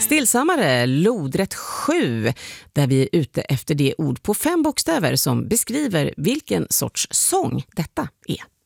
stillsammare lodrätt 7 där vi är ute efter det ord på 5 bokstäver som beskriver vilken sorts sång detta är.